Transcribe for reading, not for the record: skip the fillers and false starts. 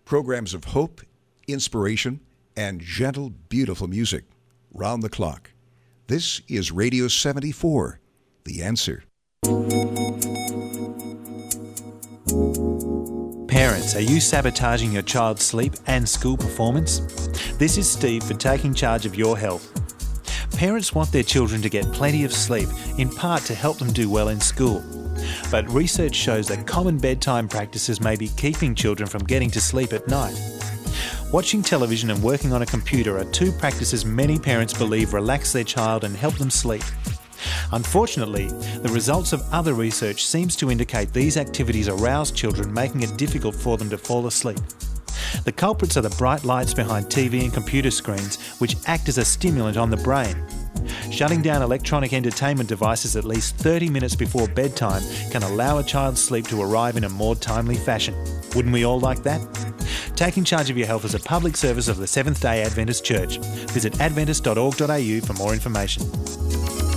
Programs of hope, inspiration, and gentle, beautiful music round the clock. This is Radio 74, The Answer. Parents, are you sabotaging your child's sleep and school performance? This is Steve for Taking Charge of Your Health. Parents want their children to get plenty of sleep, in part to help them do well in school. But research shows that common bedtime practices may be keeping children from getting to sleep at night. Watching television and working on a computer are two practices many parents believe relax their child and help them sleep. Unfortunately, the results of other research seems to indicate these activities arouse children, making it difficult for them to fall asleep. The culprits are the bright lights behind TV and computer screens, which act as a stimulant on the brain. Shutting down electronic entertainment devices at least 30 minutes before bedtime can allow a child's sleep to arrive in a more timely fashion. Wouldn't we all like that? Taking Charge of Your Health is a public service of the Seventh-day Adventist Church. Visit adventist.org.au for more information.